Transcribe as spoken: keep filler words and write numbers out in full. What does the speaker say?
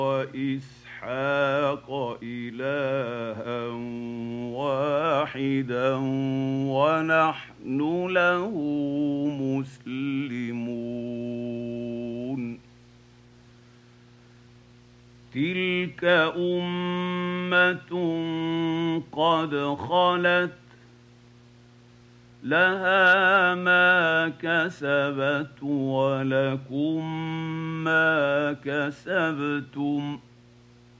وإسحاق إلها واحدا ونحن له مسلمون. تلك أمة قد خلت لها ما كسبت ولكم ما كسبتم